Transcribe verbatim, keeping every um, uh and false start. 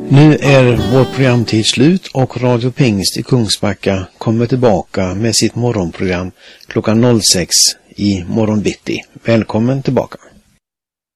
Nu är vår programtid slut och Radio Pingst i Kungsbacka kommer tillbaka med sitt morgonprogram klockan noll sex i morgon bitti. Välkommen tillbaka.